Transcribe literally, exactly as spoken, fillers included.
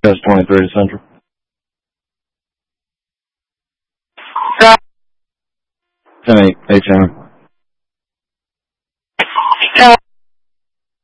Test twenty-three to Central. ten eight, H M.